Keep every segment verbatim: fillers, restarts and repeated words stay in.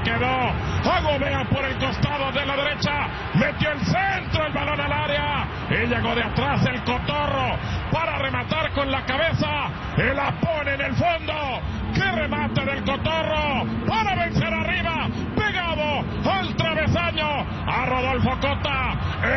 quedó a Gobea por el costado de la derecha. Metió el centro, el balón al área. Y llegó de atrás el Cotorro para rematar con la cabeza. Y la pone en el fondo. ¡Qué remate del Cotorro! Para vencer arriba. Pegado al travesaño. A Rodolfo Cota.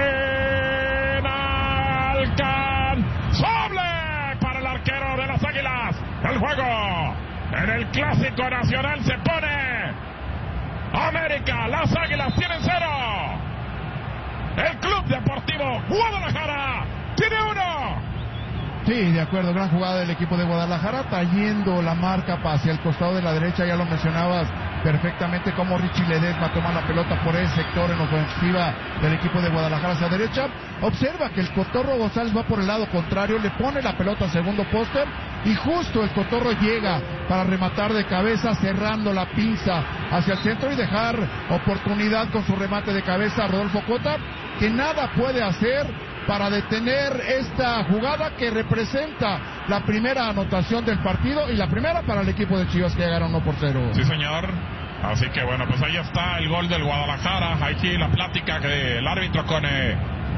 Inalcanzable para el arquero de las Águilas. El juego en el Clásico Nacional se pone América. Las Águilas tienen cero. El Club Deportivo Guadalajara tiene uno. Sí, de acuerdo, gran jugada del equipo de Guadalajara, trayendo la marca hacia el costado de la derecha, ya lo mencionabas perfectamente como Richie Ledesma toma la pelota por ese sector en ofensiva del equipo de Guadalajara hacia derecha. Observa que el Cotorro González va por el lado contrario, le pone la pelota al segundo póster y justo el Cotorro llega para rematar de cabeza, cerrando la pinza hacia el centro y dejar oportunidad con su remate de cabeza a Rodolfo Cota, que nada puede hacer para detener esta jugada que representa la primera anotación del partido y la primera para el equipo de Chivas, que llegaron uno por cero. Sí, señor. Así que bueno, pues ahí está el gol del Guadalajara. Aquí la plática del árbitro con eh,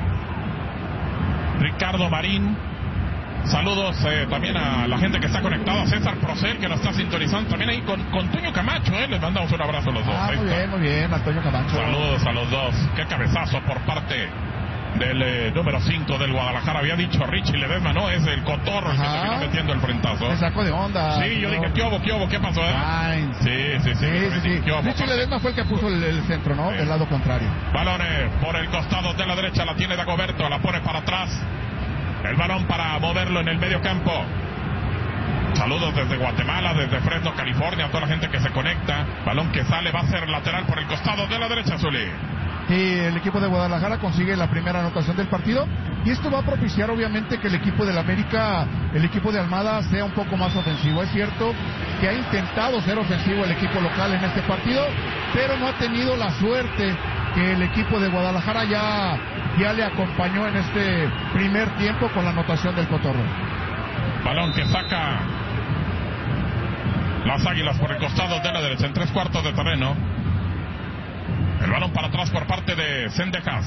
Ricardo Marín. Saludos eh, también a la gente que está conectada, César Procel, que nos está sintonizando, también ahí con, con Toño Camacho, eh, les mandamos un abrazo a los dos. Ah, muy bien, muy bien, a Toño Camacho. Saludos a los dos. Qué cabezazo por parte del eh, número cinco del Guadalajara. Había dicho Richie Ledesma, no, es el Cotorro el que terminó metiendo el frentazo. Se sacó de onda. Sí, yo no. dije, ¿qué hubo, qué hubo, qué pasó? Eh? Ay, sí, sí, sí. sí, sí, sí. Hubo, Richie Ledesma fue el que puso el, el centro, ¿no? Sí. Del lado contrario. Balones por el costado de la derecha, la tiene Dagoberto, la pone para atrás. El balón para moverlo en el medio campo. Saludos desde Guatemala, desde Fresno, California, a toda la gente que se conecta. Balón que sale, va a ser lateral por el costado de la derecha, Zuli. Y el equipo de Guadalajara consigue la primera anotación del partido, y esto va a propiciar obviamente que el equipo del América, el equipo de Almada, sea un poco más ofensivo. Es cierto que ha intentado ser ofensivo el equipo local en este partido, pero no ha tenido la suerte que el equipo de Guadalajara ya, ya le acompañó en este primer tiempo con la anotación del Cotorro. Balón que saca las Águilas por el costado de la derecha en tres cuartos de terreno. El balón para atrás por parte de Cendejas.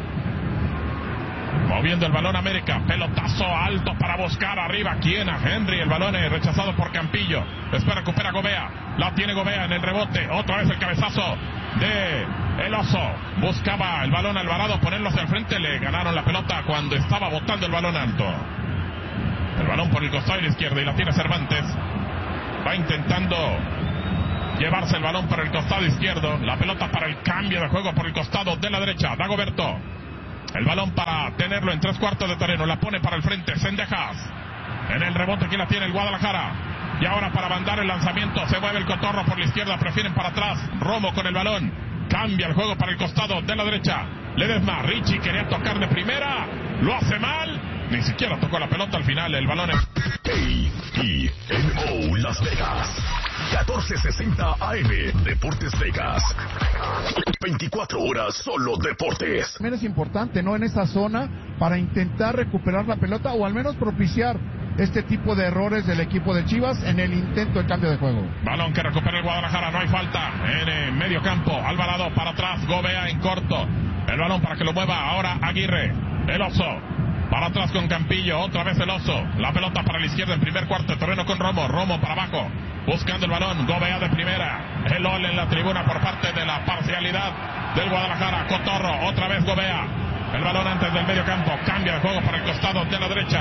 Moviendo el balón América. Pelotazo alto para buscar arriba. ¿Quién? A Henry. El balón es rechazado por Campillo. Después recupera Gobea. La tiene Gobea en el rebote. Otra vez el cabezazo de El Oso. Buscaba el balón Alvarado, ponerlo hacia el frente. Le ganaron la pelota cuando estaba botando el balón alto. El balón por el costado de la izquierda y la tiene Cervantes. Va intentando llevarse el balón para el costado izquierdo. La pelota para el cambio de juego por el costado de la derecha. Dagoberto. El balón para tenerlo en tres cuartos de terreno. La pone para el frente. Cendejas. En el rebote aquí la tiene el Guadalajara. Y ahora para mandar el lanzamiento. Se mueve el Cotorro por la izquierda. Prefieren para atrás. Romo con el balón. Cambia el juego para el costado de la derecha. Ledesma. Richie quería tocar de primera. Lo hace mal. Ni siquiera tocó la pelota al final. El balón es... A E N O Las Vegas. catorce sesenta A M Deportes Vegas. veinticuatro horas solo deportes. También es importante, ¿no? En esa zona para intentar recuperar la pelota o al menos propiciar este tipo de errores del equipo de Chivas en el intento de cambio de juego. Balón que recupera el Guadalajara, no hay falta en el medio campo. Alvarado para atrás, Gobea en corto. El balón para que lo mueva ahora Aguirre. El Oso. Para atrás con Campillo, otra vez el Oso. La pelota para la izquierda en primer cuarto de terreno con Romo. Romo para abajo, buscando el balón. Gobea de primera. El gol en la tribuna por parte de la parcialidad del Guadalajara. Cotorro, otra vez Gobea. El balón antes del medio campo. Cambia de juego para el costado de la derecha.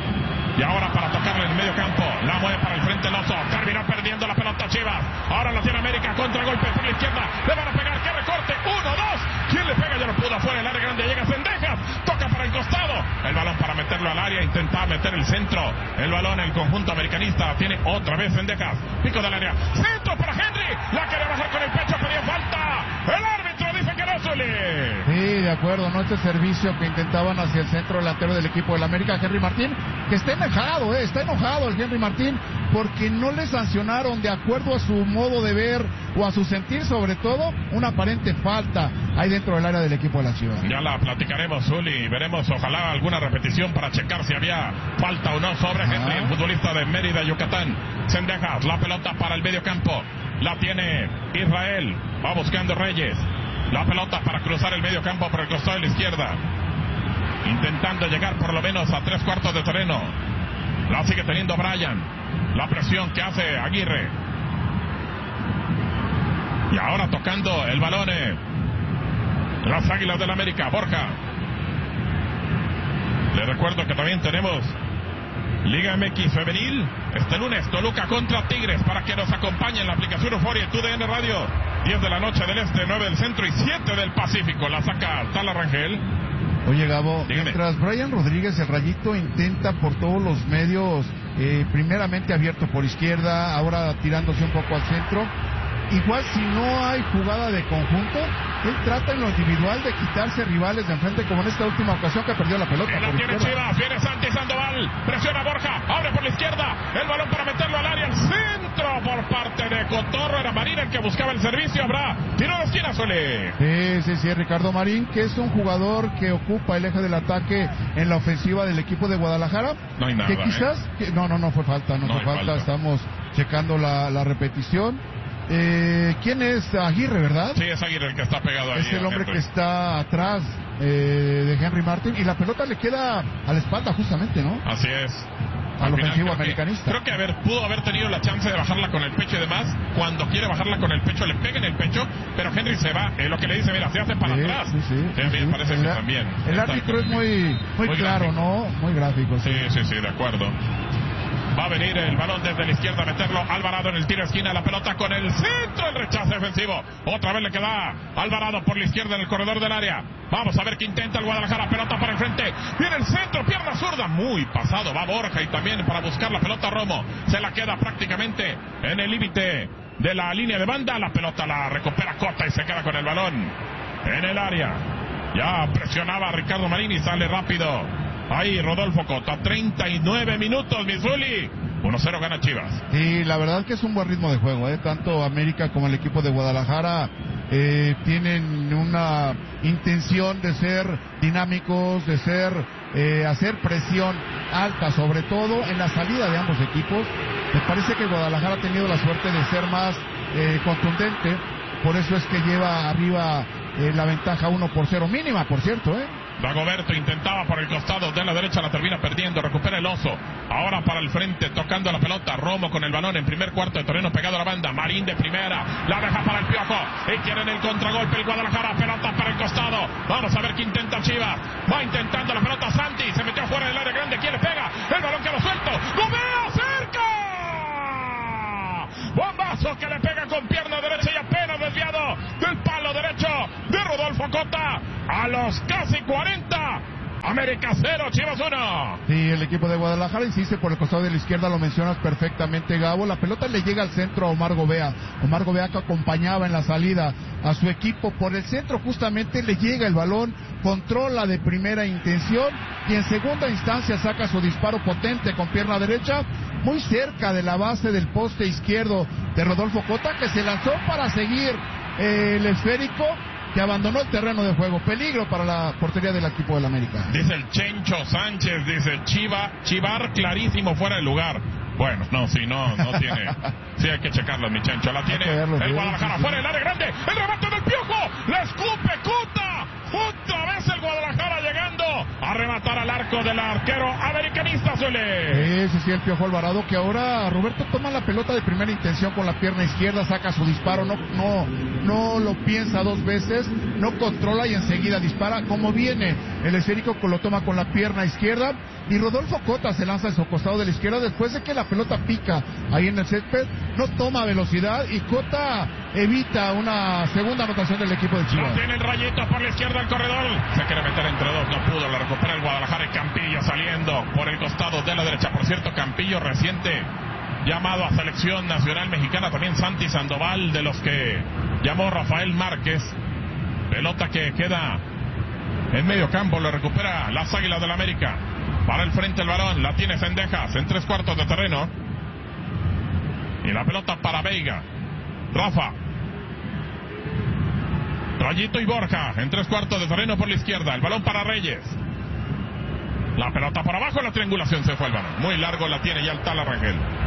Y ahora para tocarle en el medio campo. La mueve para el frente el Oso. Terminó perdiendo la pelota Chivas. Ahora la tiene América. Contragolpe por la izquierda. Le van a pegar. ¡Qué recorte! Uno, dos. ¿Quién le pega? Ya lo pudo afuera. El área grande llega Cendejas. Toca para el costado. El balón para meterlo al área. Intenta meter el centro. El balón el conjunto americanista. Tiene otra vez Cendejas. Pico del área. Centro para Henry. La quiere bajar con el pecho. Pedía falta. El árbitro dice que no, Zuli. Sí, de acuerdo. No este servicio que intentaban hacia el centro delantero del equipo del América, Henry Martín, que está enojado, eh, está enojado el Henry Martín porque no le sancionaron de acuerdo a su modo de ver o a su sentir, sobre todo una aparente falta ahí dentro del área del equipo de la Chivas. Ya la platicaremos, Zuli, veremos ojalá alguna repetición para checar si había falta o no sobre Henry, el futbolista de Mérida, Yucatán. Cendejas, la pelota para el medio campo. La tiene Israel. Va buscando Reyes. La pelota para cruzar el medio campo por el costado de la izquierda. Intentando llegar por lo menos a tres cuartos de terreno. La sigue teniendo Bryan. La presión que hace Aguirre. Y ahora tocando el balón. Eh, las Águilas del América. Borja. Le recuerdo que también tenemos Liga M X Femenil. Este lunes Toluca contra Tigres, para que nos acompañe en la aplicación Euforia y T U D N Radio. diez de la noche del Este, nueve del Centro y siete del Pacífico. La saca Tala Rangel. Oye, Gabo, Dígame. Mientras Brian Rodríguez, el Rayito, intenta por todos los medios, eh, primeramente abierto por izquierda, ahora tirándose un poco al centro. Igual si no hay jugada de conjunto, él trata en lo individual de quitarse rivales de enfrente, como en esta última ocasión que perdió la pelota. La por tiene izquierda. Chivas, viene Santi Sandoval, presiona Borja, abre por la izquierda, el balón para meterlo al área, el centro por parte de Cotorro, era Marín el que buscaba el servicio, habrá tiro de esquina, Sole. Sí, sí, sí, Ricardo Marín, que es un jugador que ocupa el eje del ataque en la ofensiva del equipo de Guadalajara. No hay nada, Que quizás, ¿eh? que, no, no, no fue falta, no, No fue hay falta, falta. estamos checando la, la repetición. Eh, ¿Quién es Aguirre, verdad? Sí, es Aguirre el que está pegado ahí. Es el a hombre Henry. que está atrás eh, de Henry Martin, y la pelota le queda a la espalda justamente, ¿no? Así es. Al Al final, ofensivo creo que- americanista. Creo que a ver, pudo haber tenido la chance de bajarla con el pecho y demás. Cuando quiere bajarla con el pecho, le pega en el pecho, pero Henry se va. Es lo que le dice, mira, se hace para Sí, atrás. sí, sí, Sí, a mí sí. me parece El que a- también. El Está- árbitro es muy, muy, muy claro, gráfico. ¿no? Muy gráfico. Sí. Sí, sí, sí, de acuerdo. Va a venir el balón desde la izquierda a meterlo Alvarado en el tiro de esquina, la pelota con el centro, el rechazo defensivo. Otra vez le queda Alvarado por la izquierda en el corredor del área. Vamos a ver qué intenta el Guadalajara, pelota para el frente. Viene el centro, pierna zurda, muy pasado. Va Borja y también para buscar la pelota Romo. Se la queda prácticamente en el límite de la línea de banda. La pelota la recupera Cota y se queda con el balón en el área. Ya presionaba a Ricardo Marín y sale rápido. Ahí Rodolfo Cota, treinta y nueve minutos, Missouri. uno cero gana Chivas. Sí, la verdad que es un buen ritmo de juego, ¿eh? Tanto América como el equipo de Guadalajara eh, tienen una intención de ser dinámicos, de ser, eh, hacer presión alta, sobre todo en la salida de ambos equipos. Me parece que Guadalajara ha tenido la suerte de ser más eh, contundente, por eso es que lleva arriba eh, la ventaja uno por cero, mínima, por cierto, ¿eh? Dagoberto intentaba por el costado de la derecha, la termina perdiendo, recupera el oso. Ahora para el frente, tocando la pelota, Romo con el balón en primer cuarto de terreno pegado a la banda. Marín de primera, la deja para el Piojo. Y quieren el contragolpe el Guadalajara, pelota para el costado. Vamos a ver qué intenta Chivas. Va intentando la pelota Santi, se metió fuera del área grande. ¿Quién le pega? El balón que lo suelto. ¡Gobea cerca! Bombazo que le pega con pierna derecha y apenas desviado del palo derecho de Rodolfo Cota. A los casi cuarenta. América cero, Chivas uno. Sí, el equipo de Guadalajara insiste por el costado de la izquierda, lo mencionas perfectamente, Gabo. La pelota le llega al centro a Omar Gobea. Omar Gobea, que acompañaba en la salida a su equipo por el centro, justamente le llega el balón, controla de primera intención y en segunda instancia saca su disparo potente con pierna derecha, muy cerca de la base del poste izquierdo de Rodolfo Cota, que se lanzó para seguir eh, el esférico, que abandonó el terreno de juego. Peligro para la portería del equipo del América. Dice el Chencho Sánchez, dice Chiva, Chivar clarísimo fuera de lugar. Bueno, no, sí, no, no tiene. Sí, hay que checarlo, mi Chencho. La tiene verlo, el sí, Guadalajara sí, sí. fuera del área grande. El remate del Piojo. La escupe Cota. Otra vez el Guadalajara llegando a rematar al arco del arquero americanista, suele. Sí, sí, sí, el Piojo Alvarado, que ahora Roberto toma la pelota de primera intención con la pierna izquierda, saca su disparo, no, no, no lo piensa dos veces, no controla y enseguida dispara. Como viene el esférico, lo toma con la pierna izquierda y Rodolfo Cota se lanza a su costado de la izquierda después de que la pelota pica ahí en el césped, no toma velocidad y Cota evita una segunda anotación del equipo de Lo Chivas. tiene el Rayito por la izquierda del corredor. Se quiere meter entre dos, no pudo. La recupera el Guadalajara y Campillo saliendo por el costado de la derecha. Por cierto, Campillo reciente llamado a selección nacional mexicana. También Santi Sandoval, de los que llamó Rafael Márquez. Pelota que queda en medio campo. Lo recupera las Águilas del América. Para el frente el balón. La tiene Cendejas en tres cuartos de terreno. Y la pelota para Veiga. Rafa. Rayito y Borja en tres cuartos de terreno por la izquierda. El balón para Reyes. La pelota por abajo, la triangulación, se fue el balón. Muy largo la tiene ya el Tala Rangel.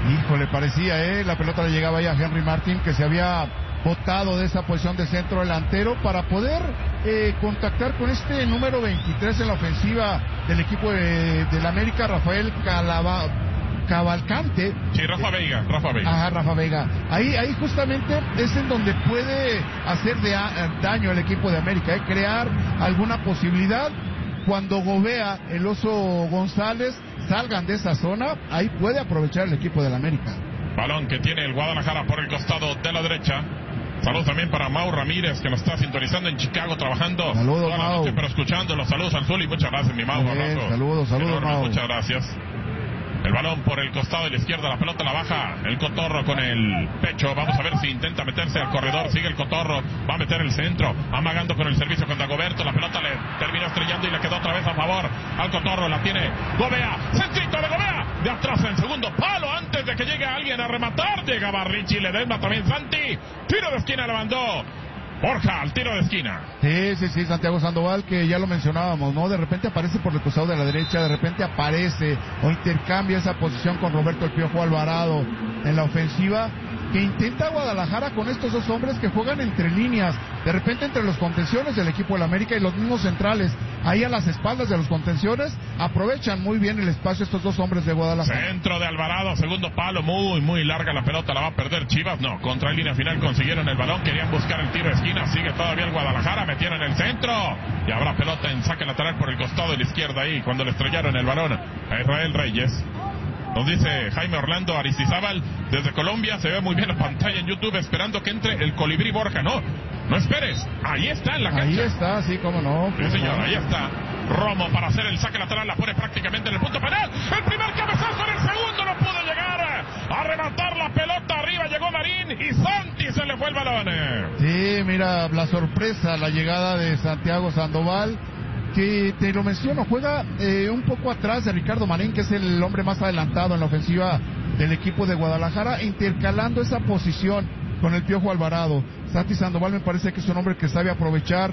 Híjole, parecía, ¿eh? La pelota le llegaba ya a Henry Martin, que se había botado de esa posición de centro delantero para poder eh, contactar con este número veintitrés en la ofensiva del equipo de, del América, Rafael Calava, Cavalcante. Sí, Rafa Veiga, Rafa Veiga. Ajá, Rafa Veiga. Ahí, ahí justamente es en donde puede hacer de a, daño el equipo de América, ¿eh? Crear alguna posibilidad. Cuando Gobea, el Oso González salgan de esa zona, ahí puede aprovechar el equipo del América. Balón que tiene el Guadalajara por el costado de la derecha. Saludos también para Mau Ramírez, que nos está sintonizando en Chicago, trabajando. Saludos, toda la Mau. noche, pero escuchando los saludos al Zuli. Muchas gracias, mi Mau. Bien, Abrazo. saludos, saludos, Enorme, Mau. muchas gracias. El balón por el costado de la izquierda, la pelota la baja el Cotorro con el pecho. Vamos a ver si intenta meterse al corredor. Sigue el Cotorro, va a meter el centro, amagando con el servicio con Dagoberto. La pelota le terminó estrellando y le quedó otra vez a favor al Cotorro. La tiene Gobea, centrito de Gobea, de atrás en segundo palo, antes de que llegue alguien a rematar. Llegaba Richie Ledesma, también Santi. Tiro de esquina le mandó Borja al tiro de esquina. Sí, sí, sí, Santiago Sandoval, que ya lo mencionábamos, ¿no? De repente aparece por el costado de la derecha, de repente aparece o intercambia esa posición con Roberto El Piojo Alvarado en la ofensiva, que intenta Guadalajara con estos dos hombres que juegan entre líneas, de repente entre los contenciones del equipo del América y los mismos centrales, ahí a las espaldas de los contenciones, aprovechan muy bien el espacio estos dos hombres de Guadalajara. Centro de Alvarado, segundo palo, muy, muy larga la pelota, la va a perder Chivas, no, contra línea final consiguieron el balón, querían buscar el tiro de esquina, sigue todavía el Guadalajara, metieron el centro, y habrá pelota en saque lateral por el costado de la izquierda ahí, cuando le estrellaron el balón a Israel Reyes. Nos dice Jaime Orlando Aristizábal desde Colombia, se ve muy bien la pantalla en YouTube, esperando que entre el Colibrí Borja. No, no esperes, ahí está en la cancha. Ahí está, sí, cómo no. Sí, señor, ahí está Romo para hacer el saque lateral, la pone prácticamente en el punto penal. El primer cabezazo, en el segundo no pudo llegar a rematar la pelota, arriba llegó Marín y Santi se le fue el balón. Sí, mira, la sorpresa, la llegada de Santiago Sandoval, que te lo menciono, juega eh, un poco atrás de Ricardo Marín, que es el hombre más adelantado en la ofensiva del equipo de Guadalajara, intercalando esa posición con el Piojo Alvarado. Santi Sandoval me parece que es un hombre que sabe aprovechar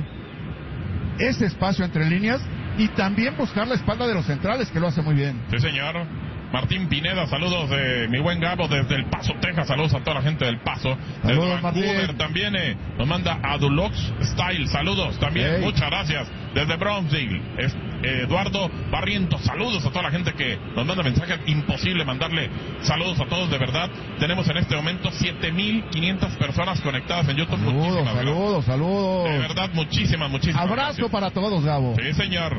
ese espacio entre líneas y también buscar la espalda de los centrales, que lo hace muy bien. Sí, señor. Martín Pineda, saludos de mi buen Gabo desde El Paso, Texas. Saludos a toda la gente del Paso. Saludos, desde Vancouver Martín. También eh, nos manda Adulox Style. Saludos también, Hey. muchas gracias. Desde Brownsville, es, eh, Eduardo Barrientos. Saludos a toda la gente que nos manda mensajes. Imposible mandarle saludos a todos, de verdad. Tenemos en este momento siete mil quinientas personas conectadas en YouTube. Saludos, Muchísimas saludos, gracias. saludos. De verdad, muchísimas, muchísimas Abrazo gracias. para todos, Gabo. Sí, señor.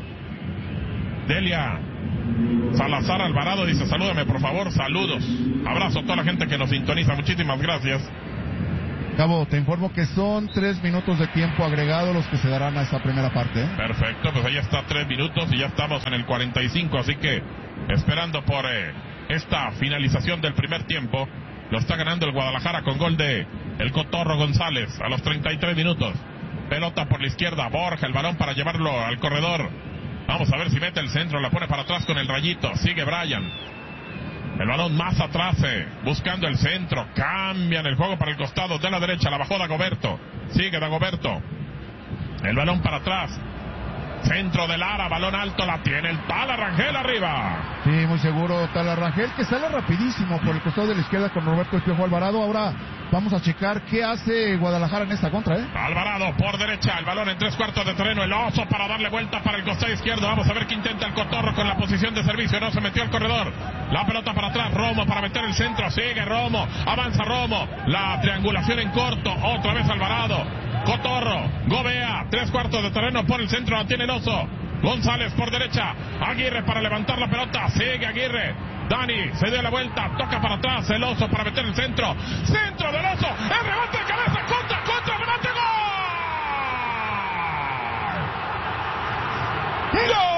Delia Salazar Alvarado dice, salúdame por favor, saludos. Abrazo a toda la gente que nos sintoniza, muchísimas gracias. Gabo, te informo que son tres minutos de tiempo agregado los que se darán a esta primera parte, ¿eh? Perfecto, pues ahí está, tres minutos y ya estamos en el cuarenta y cinco, así que esperando por eh, esta finalización del primer tiempo. Lo está ganando el Guadalajara con gol de el Cotorro González a los treinta y tres minutos. Pelota por la izquierda, Borja, el balón para llevarlo al corredor. Vamos a ver si mete el centro, la pone para atrás con el Rayito, sigue Brian. El balón más atrás, eh, buscando el centro, cambian el juego para el costado de la derecha, la bajó Dagoberto, sigue Dagoberto. El balón para atrás, centro de Lara, balón alto, la tiene el Tala Rangel arriba. Sí, muy seguro Tala Rangel, que sale rapidísimo por el costado de la izquierda con Roberto El Piojo Alvarado. Ahora vamos a checar qué hace Guadalajara en esta contra, ¿eh? Alvarado por derecha, el balón en tres cuartos de terreno, el Oso para darle vuelta para el costado izquierdo. Vamos a ver qué intenta el Cotorro con la posición de servicio, no se metió al corredor. La pelota para atrás, Romo para meter el centro, sigue Romo, avanza Romo, la triangulación en corto, otra vez Alvarado, Cotorro, Gobea, tres cuartos de terreno por el centro, la tiene el Oso. González por derecha, Aguirre para levantar la pelota, sigue Aguirre, Dani se dio la vuelta, toca para atrás, el Oso para meter el centro, centro del Oso, el remate de cabeza, contra, contra, remate, gol. ¡Gol!